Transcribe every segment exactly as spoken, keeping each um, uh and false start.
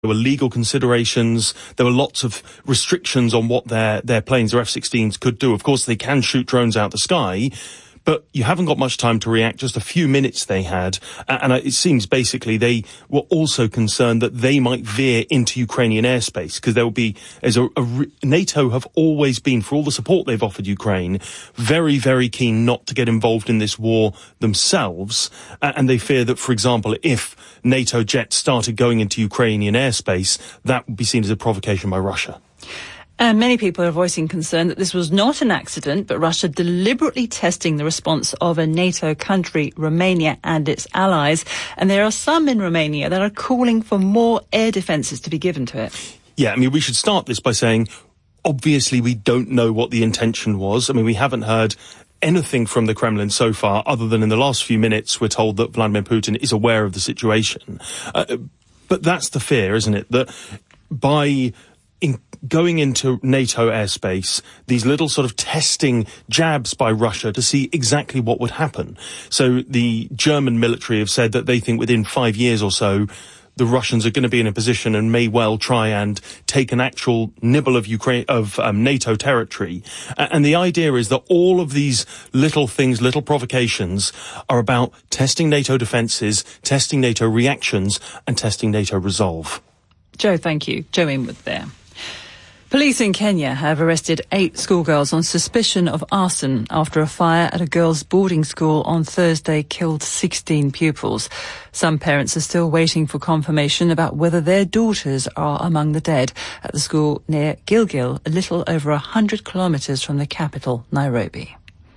There were legal considerations. There were lots of restrictions on what their, their planes, their F sixteens could do. Of course, they can shoot drones out the sky, but you haven't got much time to react. Just a few minutes they had. And it seems basically they were also concerned that they might veer into Ukrainian airspace, because there will be, as a, a, NATO have always been, for all the support they've offered Ukraine, very, very keen not to get involved in this war themselves. And they fear that, for example, if NATO jets started going into Ukrainian airspace, that would be seen as a provocation by Russia. And many people are voicing concern that this was not an accident, but Russia deliberately testing the response of a NATO country, Romania, and its allies. And there are some in Romania that are calling for more air defences to be given to it. Yeah, I mean, we should start this by saying, obviously, we don't know what the intention was. I mean, we haven't heard anything from the Kremlin so far, other than in the last few minutes, we're told that Vladimir Putin is aware of the situation. Uh, but that's the fear, isn't it? That by in going into NATO airspace, these little sort of testing jabs by Russia to see exactly what would happen. So the German military have said that they think within five years or so, the Russians are going to be in a position and may well try and take an actual nibble of Ukraine, of um, NATO territory. And the idea is that all of these little things, little provocations, are about testing NATO defences, testing NATO reactions, and testing NATO resolve. Joe, thank you. Joe Inwood there. Police in Kenya have arrested eight schoolgirls on suspicion of arson after a fire at a girls' boarding school on Thursday killed sixteen pupils. Some parents are still waiting for confirmation about whether their daughters are among the dead at the school near Gilgil, a little over one hundred kilometres from the capital, Nairobi.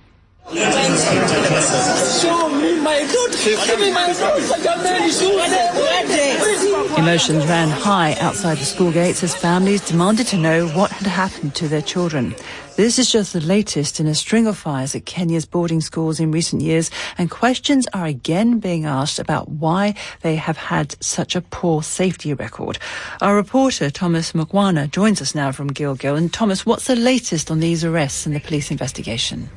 Emotions ran high outside the school gates as families demanded to know what had happened to their children. This is just the latest in a string of fires at Kenya's boarding schools in recent years, and questions are again being asked about why they have had such a poor safety record. Our reporter, Thomas Mukwana, joins us now from Gilgil. And Thomas, what's the latest on these arrests and the police investigation?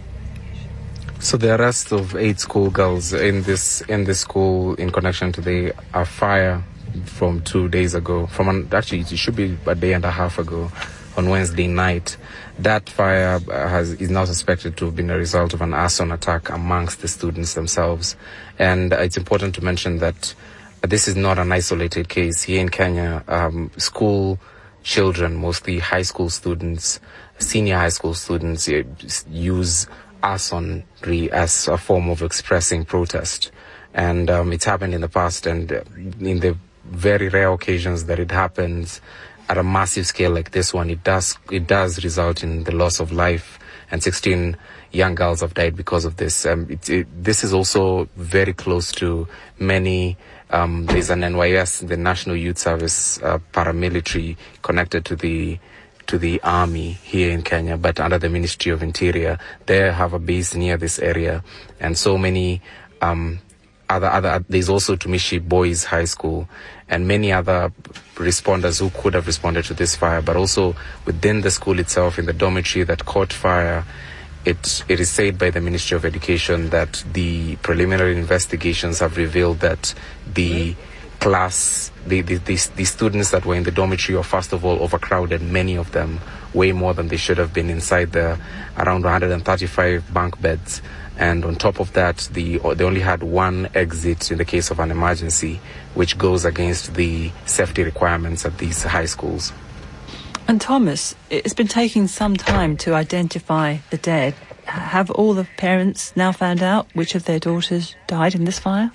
So the arrest of eight schoolgirls in this in this school in connection to the uh, fire from two days ago, from an, actually it should be a day and a half ago, on Wednesday night. That fire has is now suspected to have been a result of an arson attack amongst the students themselves. And it's important to mention that this is not an isolated case. Here in Kenya, um, school children, mostly high school students, senior high school students, use arson as a form of expressing protest. And um, it's happened in the past, and in the very rare occasions that it happens at a massive scale like this one, it does it does result in the loss of life, and sixteen young girls have died because of this. Um, it, it, this is also very close to many. Um, there's an N Y S, the National Youth Service uh, paramilitary, connected to the to the army here in Kenya, but under the Ministry of Interior. They have a base near this area, and so many um, other other. There's also Tumishi Boys High School, and many other responders who could have responded to this fire, but also within the school itself, in the dormitory that caught fire. It it is said by the Ministry of Education that the preliminary investigations have revealed that the class, the, the, the, the students that were in the dormitory are first of all overcrowded, many of them, way more than they should have been inside the around one hundred thirty-five bunk beds. And on top of that, the, they only had one exit in the case of an emergency, which goes against the safety requirements at these high schools. And Thomas, it's been taking some time to identify the dead. Have all the parents now found out which of their daughters died in this fire?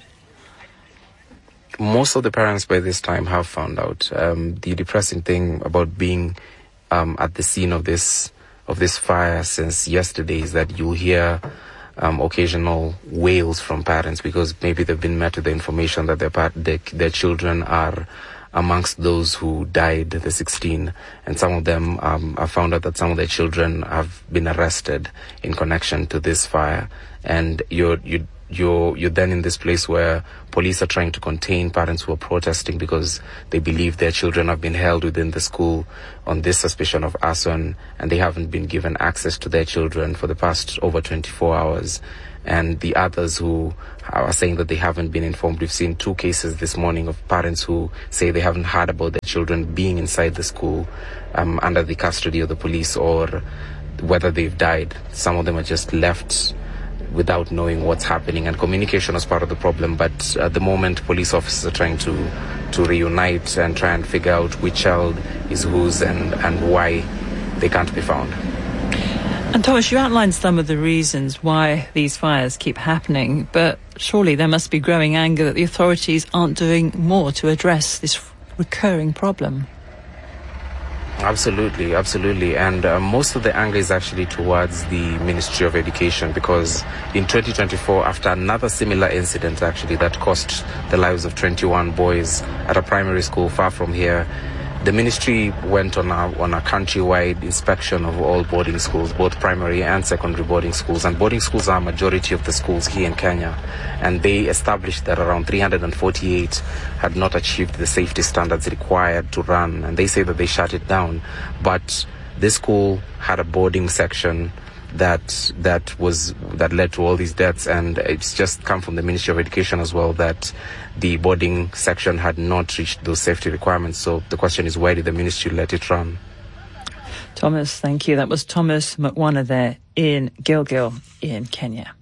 Most of the parents by this time have found out. Um, the depressing thing about being um, at the scene of this of this fire since yesterday is that you'll hear um, occasional wails from parents, because maybe they've been met with the information that their part, their, their children are amongst those who died, the sixteen, and some of them um, have found out that some of their children have been arrested in connection to this fire. And you're you you're you're then in this place where police are trying to contain parents who are protesting because they believe their children have been held within the school on this suspicion of arson, and they haven't been given access to their children for the past over twenty-four hours. and the others who are saying that they haven't been informed. We've seen two cases this morning of parents who say they haven't heard about their children being inside the school um, under the custody of the police, or whether they've died. Some of them are just left without knowing what's happening, and communication is part of the problem. But at the moment, police officers are trying to to reunite and try and figure out which child is whose and, and why they can't be found. And Thomas, you outlined some of the reasons why these fires keep happening, but surely there must be growing anger that the authorities aren't doing more to address this recurring problem. Absolutely, absolutely. And uh, most of the anger is actually towards the Ministry of Education, because in twenty twenty-four, after another similar incident actually that cost the lives of twenty-one boys at a primary school far from here, the ministry went on a, on a countrywide inspection of all boarding schools, both primary and secondary boarding schools. And boarding schools are a majority of the schools here in Kenya. And they established that around three hundred forty-eight had not achieved the safety standards required to run. And they say that they shut it down. But this school had a boarding section that that was that led to all these deaths, and it's just come from the Ministry of Education as well that the boarding section had not reached those safety requirements. So the question is, why did the ministry let it run? Thomas, thank you. That was Thomas Mukwana there in Gilgil in Kenya.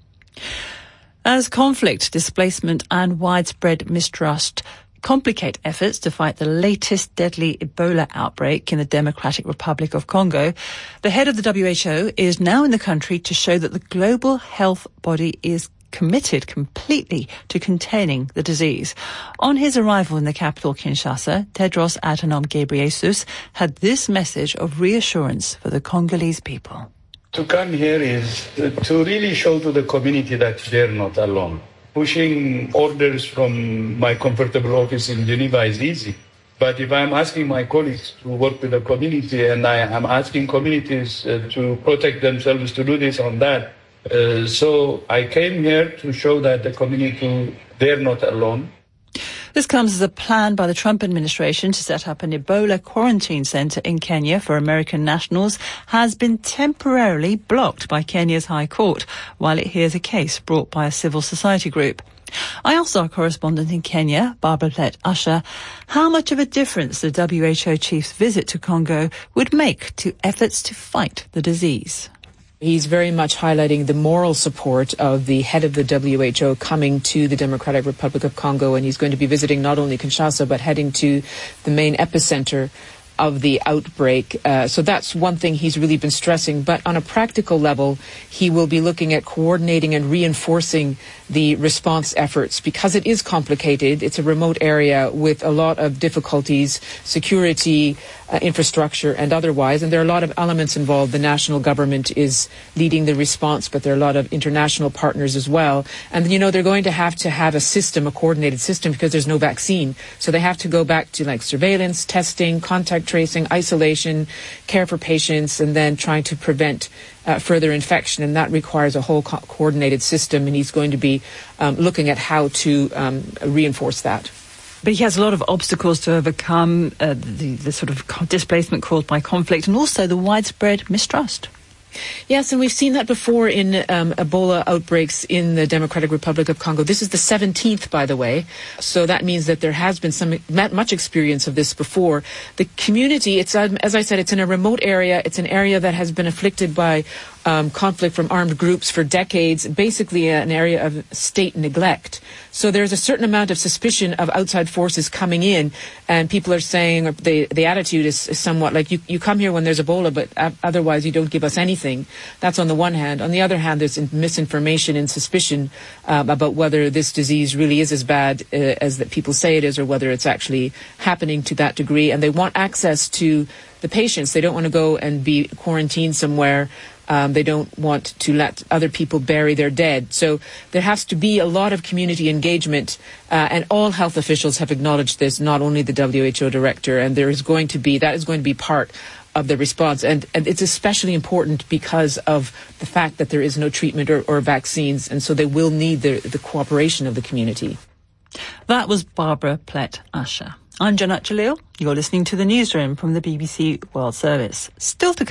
As conflict, displacement and widespread mistrust complicate efforts to fight the latest deadly Ebola outbreak in the Democratic Republic of Congo, the head of the W H O is now in the country to show that the global health body is committed completely to containing the disease. On his arrival in the capital, Kinshasa, Tedros Adhanom Ghebreyesus had this message of reassurance for the Congolese people. To come here is to really show to the community that they're not alone. Pushing orders from my comfortable office in Geneva is easy. But if I'm asking my colleagues to work with the community, and I am asking communities uh, to protect themselves, to do this on that, uh, so I came here to show that the community, they're not alone. This comes as a plan by the Trump administration to set up an Ebola quarantine centre in Kenya for American nationals has been temporarily blocked by Kenya's High Court while it hears a case brought by a civil society group. I asked our correspondent in Kenya, Barbara Plett-Usher, how much of a difference the W H O chief's visit to Congo would make to efforts to fight the disease. He's very much highlighting the moral support of the head of the W H O coming to the Democratic Republic of Congo, and he's going to be visiting not only Kinshasa but heading to the main epicenter of the outbreak. Uh, so that's one thing he's really been stressing. But on a practical level, he will be looking at coordinating and reinforcing the response efforts because it is complicated. It's a remote area with a lot of difficulties, security, uh, infrastructure and otherwise. And there are a lot of elements involved. The national government is leading the response, but there are a lot of international partners as well. And, you know, they're going to have to have a system, a coordinated system, because there's no vaccine. So they have to go back to like surveillance, testing, contact tracing, isolation, care for patients, and then trying to prevent uh, further infection. And that requires a whole co- coordinated system. And he's going to be um, looking at how to um, reinforce that. But he has a lot of obstacles to overcome, uh, the, the sort of displacement caused by conflict and also the widespread mistrust. Yes, and we've seen that before in um, Ebola outbreaks in the Democratic Republic of Congo. This is the seventeenth, by the way. So that means that there has been some much experience of this before. The community, it's as I said, it's in a remote area. It's an area that has been afflicted by um, conflict from armed groups for decades, basically an area of state neglect. So there's a certain amount of suspicion of outside forces coming in, and people are saying, or the, the attitude is, is somewhat like, you, you come here when there's Ebola, but uh, otherwise you don't give us anything. That's on the one hand. On the other hand, there's misinformation and suspicion um, about whether this disease really is as bad uh, as that people say it is, or whether it's actually happening to that degree. And they want access to the patients. They don't want to go and be quarantined somewhere. Um, they don't want to let other people bury their dead. So there has to be a lot of community engagement, uh, and all health officials have acknowledged this, not only the W H O director, and there is going to be, that is going to be part of the response. And, and it's especially important because of the fact that there is no treatment or, or vaccines, and so they will need the, the cooperation of the community. That was Barbara Plett-Usher. I'm Janat Jalil. You're listening to the newsroom from the B B C World Service. Still to come.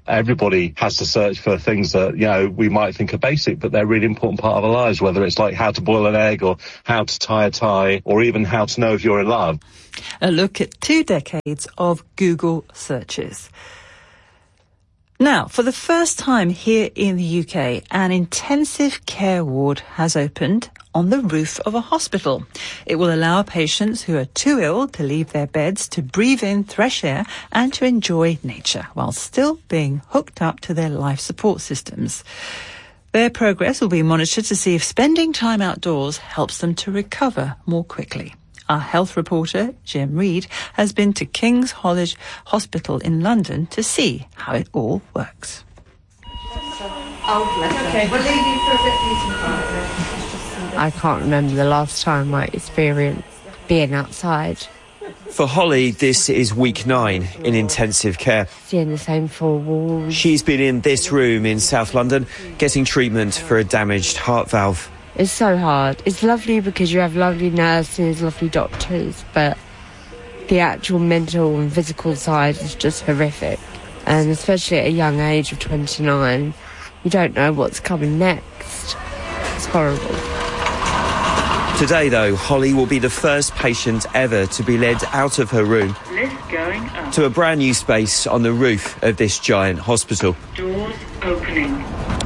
Everybody has to search for things that, you know, we might think are basic, but they're a really important part of our lives, whether it's like how to boil an egg or how to tie a tie or even how to know if you're in love. A look at two decades of Google searches. Now, for the first time here in the U K, an intensive care ward has opened on the roof of a hospital. It will allow patients who are too ill to leave their beds to breathe in fresh air and to enjoy nature while still being hooked up to their life support systems. Their progress will be monitored to see if spending time outdoors helps them to recover more quickly. Our health reporter, Jim Reed, has been to King's College Hospital in London to see how it all works. Oh, bless okay. We'll leave you for a bit. I can't remember the last time I experienced being outside. For Holly, this is week nine in intensive care. Seeing the same four walls. She's been in this room in South London getting treatment for a damaged heart valve. It's so hard. It's lovely because you have lovely nurses, lovely doctors, but the actual mental and physical side is just horrific. And especially at a young age of twenty-nine, you don't know what's coming next. It's horrible. Today, though, Holly will be the first patient ever to be led out of her room Lift going up. to a brand new space on the roof of this giant hospital. Doors opening.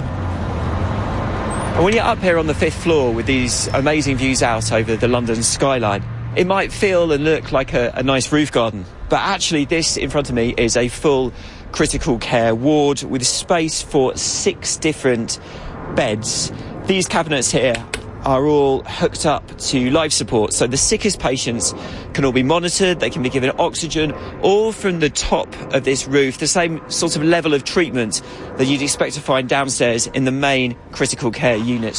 And when you're up here on the fifth floor with these amazing views out over the London skyline, it might feel and look like a, a nice roof garden. But actually, this in front of me is a full critical care ward with space for six different beds. These cabinets here are all hooked up to life support, so the sickest patients can all be monitored, they can be given oxygen, all from the top of this roof, the same sort of level of treatment that you'd expect to find downstairs in the main critical care unit.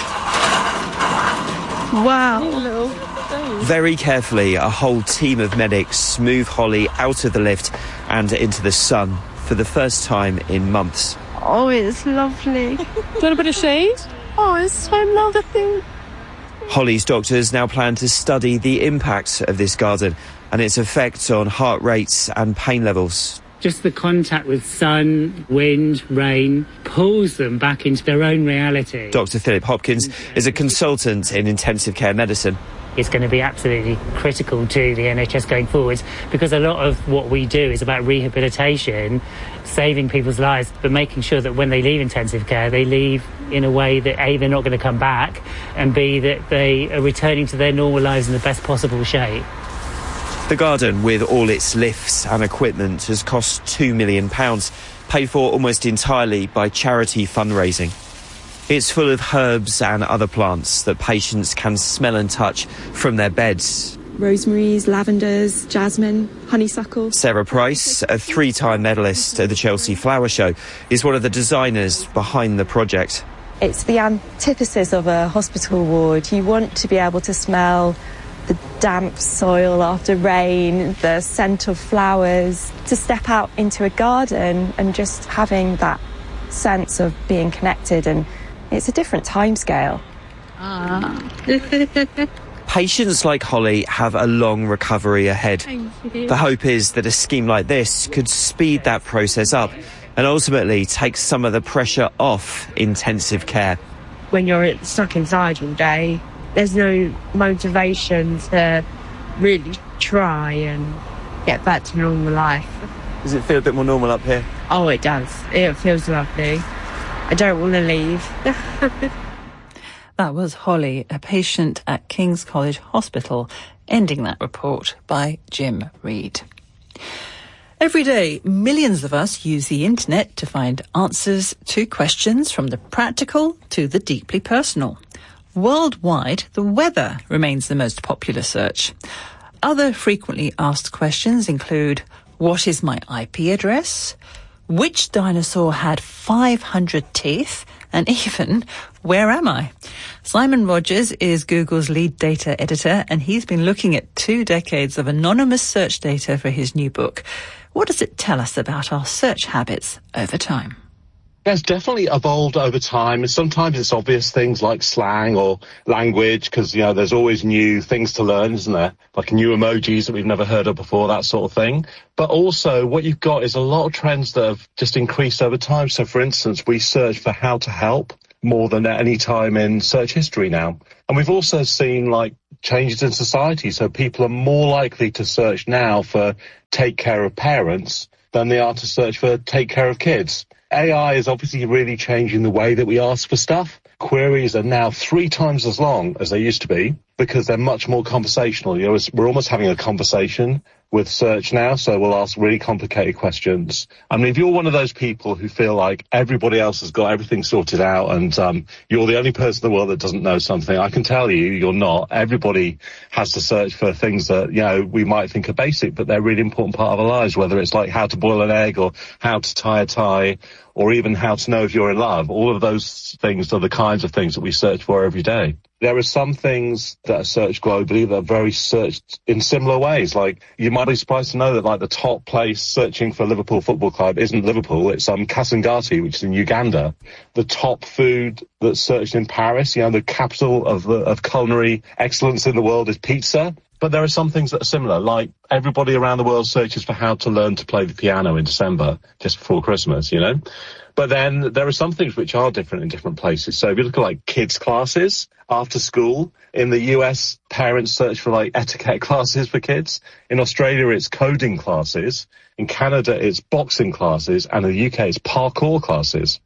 Wow. Very carefully, a whole team of medics move Holly out of the lift and into the sun for the first time in months. Oh, it's lovely. Do you want a bit of shade? Oh, it's so lovely. Holly's doctors now plan to study the impact of this garden and its effect on heart rates and pain levels. Just the contact with sun, wind, rain pulls them back into their own reality. Doctor Philip Hopkins is a consultant in intensive care medicine. It's going to be absolutely critical to the N H S going forwards because a lot of what we do is about rehabilitation, saving people's lives, but making sure that when they leave intensive care, they leave in a way that A, they're not going to come back, and B, that they are returning to their normal lives in the best possible shape. The garden, with all its lifts and equipment, has cost two million pounds, paid for almost entirely by charity fundraising. It's full of herbs and other plants that patients can smell and touch from their beds. Rosemaries, lavenders, jasmine, honeysuckle. Sarah Price, a three-time medalist at the Chelsea Flower Show, is one of the designers behind the project. It's the antithesis of a hospital ward. You want to be able to smell the damp soil after rain, the scent of flowers, to step out into a garden and just having that sense of being connected, and it's a different timescale. Ah. Patients like Holly have a long recovery ahead. The hope is that a scheme like this could speed that process up and ultimately take some of the pressure off intensive care. When you're stuck inside all day, there's no motivation to really try and get back to normal life. Does it feel a bit more normal up here? Oh, it does. It feels lovely. I don't want to leave. That was Holly, a patient at King's College Hospital, ending that report by Jim Reed. Every day, millions of us use the internet to find answers to questions from the practical to the deeply personal. Worldwide, the weather remains the most popular search. Other frequently asked questions include, what is my I P address? Which dinosaur had five hundred teeth? And even, where am I? Simon Rogers is Google's lead data editor, and he's been looking at two decades of anonymous search data for his new book. What does it tell us about our search habits over time? It's definitely evolved over time, and sometimes it's obvious things like slang or language, because, you know, there's always new things to learn, isn't there? Like new emojis that we've never heard of before, that sort of thing. But also what you've got is a lot of trends that have just increased over time. So, for instance, we search for how to help more than at any time in search history now. And we've also seen, like, changes in society. So people are more likely to search now for take care of parents than they are to search for take care of kids. A I is obviously really changing the way that we ask for stuff. Queries are now three times as long as they used to be because they're much more conversational. You know, we're almost having a conversation with search now, so we'll ask really complicated questions. I mean, if you're one of those people who feel like everybody else has got everything sorted out and um, you're the only person in the world that doesn't know something, I can tell you, you're not. Everybody has to search for things that, you know, we might think are basic, but they're a really important part of our lives, whether it's like how to boil an egg or how to tie a tie or even how to know if you're in love. All of those things are the kinds of things that we search for every day. There are some things that are searched globally that are very searched in similar ways. Like, you might be surprised to know that, like, the top place searching for Liverpool Football Club isn't Liverpool, it's um, Kasangati, which is in Uganda. The top food that's searched in Paris, you know, the capital of, uh, of culinary excellence in the world, is pizza. But there are some things that are similar, like everybody around the world searches for how to learn to play the piano in December, just before Christmas, you know? But then there are some things which are different in different places. So if you look at, like, kids' classes after school, in the U S, parents search for, like, etiquette classes for kids. In Australia, it's coding classes. In Canada, it's boxing classes. And in the U K, it's parkour classes.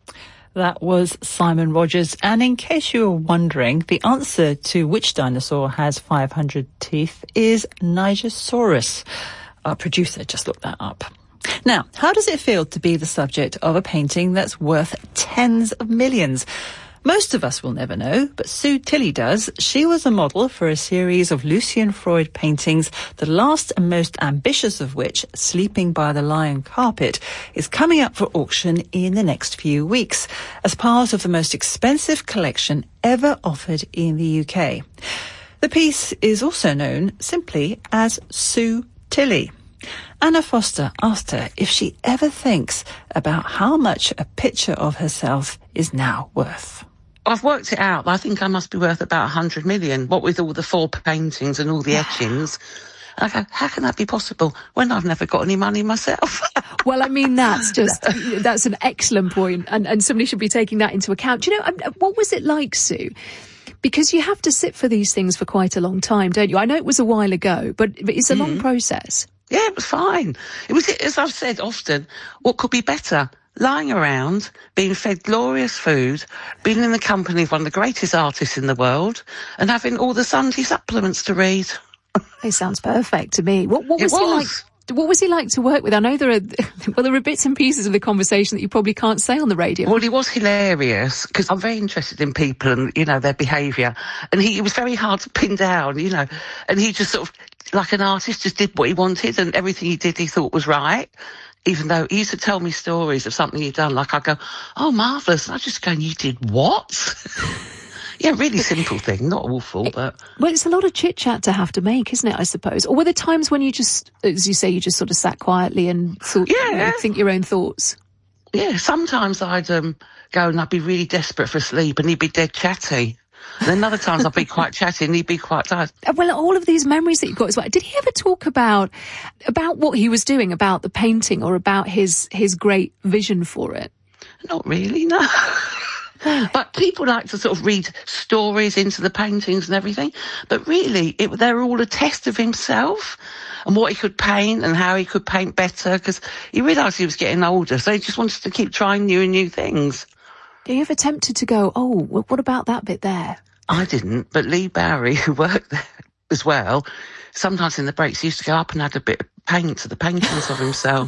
That was Simon Rogers. And in case you were wondering, the answer to which dinosaur has five hundred teeth is Nigersaurus. Our producer just looked that up. Now, how does it feel to be the subject of a painting that's worth tens of millions? Most of us will never know, but Sue Tilley does. She was a model for a series of Lucian Freud paintings, the last and most ambitious of which, Sleeping by the Lion Carpet, is coming up for auction in the next few weeks as part of the most expensive collection ever offered in the U K. The piece is also known simply as Sue Tilley. Anna Foster asked her if she ever thinks about how much a picture of herself is now worth. I've worked it out. I think I must be worth about one hundred million, what with all the four paintings and all the etchings. And I go, how can that be possible when I've never got any money myself? Well, I mean, that's just, that's an excellent point, and, and somebody should be taking that into account. Do you know, what was it like, Sue? Because you have to sit for these things for quite a long time, don't you? I know it was a while ago, but it's a mm. long process. Yeah, it was fine. It was, as I've said often, what could be better? Lying around, being fed glorious food, being in the company of one of the greatest artists in the world, and having all the Sunday supplements to read. It sounds perfect to me. What, what was, was he like? What was he like to work with? I know there are, well, there are bits and pieces of the conversation that you probably can't say on the radio. Well, he was hilarious, because I'm very interested in people and, you know, their behaviour. And he, he was very hard to pin down, you know, and he just sort of, like an artist, just did what he wanted, and everything he did he thought was right. Even though he used to tell me stories of something he'd done, like I go, oh, marvellous. And I just go, you did what? Yeah, really simple thing, not awful, but... Well, it's a lot of chit-chat to have to make, isn't it, I suppose? Or were there times when you just, as you say, you just sort of sat quietly and thought, yeah. you know, think your own thoughts? Yeah, sometimes I'd um, go and I'd be really desperate for sleep and he'd be dead chatty. And then other times I'd be quite chatty and he'd be quite tired. Well, all of these memories that you've got as well. Did he ever talk about about what he was doing, about the painting, or about his, his great vision for it? Not really, no. But people like to sort of read stories into the paintings and everything. But really, it, they're all a test of himself and what he could paint and how he could paint better, because he realised he was getting older, so he just wanted to keep trying new and new things. Are you ever tempted to go, oh, well, what about that bit there? I didn't, but Lee Barry, who worked there as well, sometimes in the breaks he used to go up and add a bit of paint to the paintings of himself.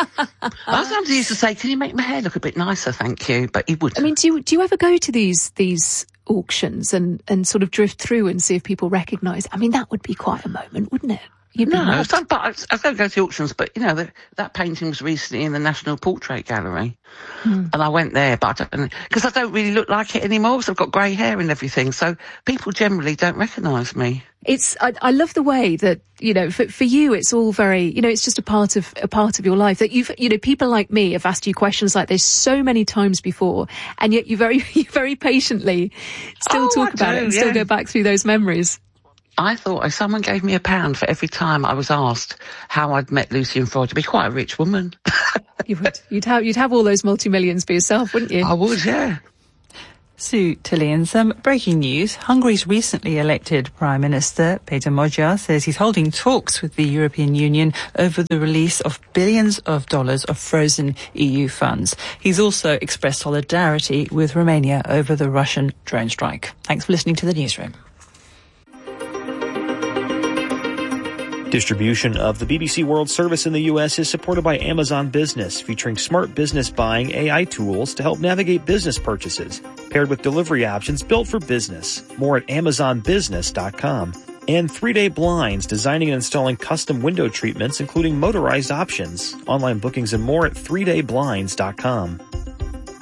I sometimes used to say, can you make my hair look a bit nicer, thank you? But he wouldn't. I mean, do you, do you ever go to these these auctions and, and sort of drift through and see if people recognise? I mean, that would be quite a moment, wouldn't it? You'd be no, mad. some, but I, I don't go to auctions, but, you know, the, that painting was recently in the National Portrait Gallery. Hmm. And I went there, but I don't, because I don't really look like it anymore, because I've got grey hair and everything, so people generally don't recognise me. It's I, I love the way that, you know, for, for you it's all very, you know, it's just a part of a part of your life that you've, you know, people like me have asked you questions like this so many times before, and yet you very you very patiently still Oh, talk I about do, it and yeah. still go back through those memories. I thought if someone gave me a pound for every time I was asked how I'd met Lucian Freud, I'd be quite a rich woman. You would. You'd have you'd have all those multi-millions for yourself, wouldn't you? I would, yeah. Sue Tillian, some breaking news. Hungary's recently elected Prime Minister, Peter Magyar, says he's holding talks with the European Union over the release of billions of dollars of frozen E U funds. He's also expressed solidarity with Romania over the Russian drone strike. Thanks for listening to the newsroom. Distribution of the B B C World Service in the U S is supported by Amazon Business, featuring smart business buying A I tools to help navigate business purchases, paired with delivery options built for business. More at amazon business dot com. And three day Blinds, designing and installing custom window treatments, including motorized options. Online bookings and more at three day blinds dot com.